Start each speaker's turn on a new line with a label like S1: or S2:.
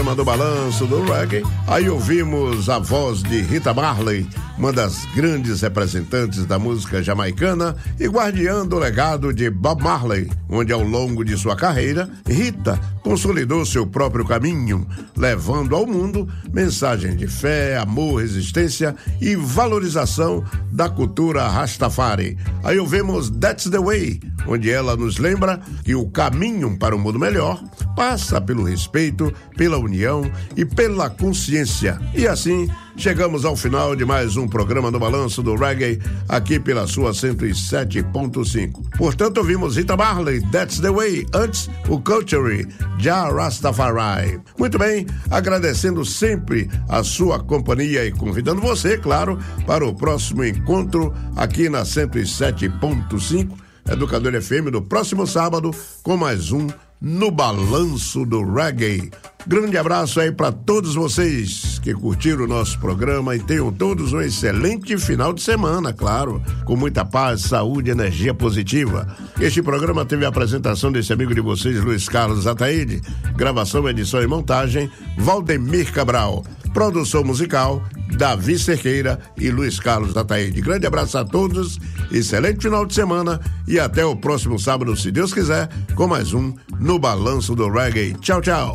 S1: Do balanço do reggae, aí ouvimos a voz de Rita Marley, uma das grandes representantes da música jamaicana e guardiã do legado de Bob Marley, onde ao longo de sua carreira, Rita consolidou seu próprio caminho, levando ao mundo mensagens de fé, amor, resistência e valorização da cultura Rastafari. Aí ouvimos That's the Way, onde ela nos lembra que o caminho para um mundo melhor passa pelo respeito, pela união e pela consciência. E assim, chegamos ao final de mais um programa no Balanço do Reggae, aqui pela sua 107.5. Portanto, ouvimos Rita Marley, That's the Way, antes o Culture, Jah Rastafari. Muito bem, agradecendo sempre a sua companhia e convidando você, claro, para o próximo encontro aqui na 107.5, Educador FM, no próximo sábado, com mais um No Balanço do Reggae. Grande abraço aí para todos vocês que curtiram o nosso programa e tenham todos um excelente final de semana, claro, com muita paz, saúde e energia positiva. Este programa teve a apresentação desse amigo de vocês, Luiz Carlos Ataíde, gravação, edição e montagem, Valdemir Cabral, produção musical, Davi Cerqueira e Luiz Carlos Ataíde. Grande abraço a todos, excelente final de semana e até o próximo sábado, se Deus quiser, com mais um No Balanço do Reggae. Tchau, tchau.